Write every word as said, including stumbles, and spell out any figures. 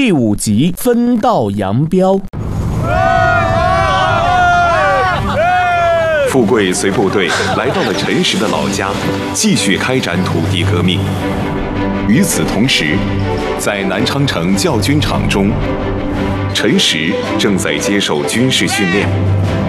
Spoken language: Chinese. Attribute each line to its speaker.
Speaker 1: 第五集分道扬镳。
Speaker 2: 富贵随部队来到了陈实的老家，继续开展土地革命。与此同时，在南昌城教军场中，陈实正在接受军事训练。